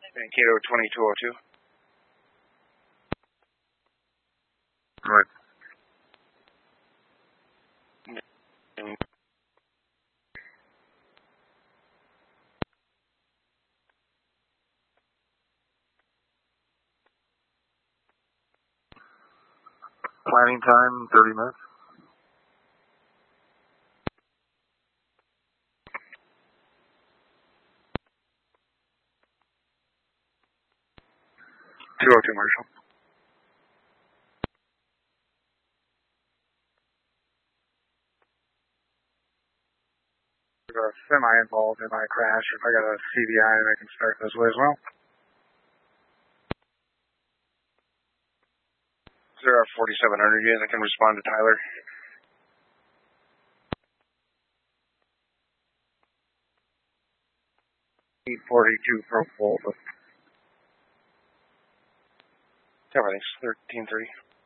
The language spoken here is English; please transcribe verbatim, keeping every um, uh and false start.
Mankato twenty-two oh two. Right. Planning time, thirty minutes. two oh two, Marshall. There's a semi involved in my crash. If I got a C V I, I can start this way as well. Is there a forty-seven hundred unit that can respond to Tyler? eight forty-two pro full. Everything's thirteen three.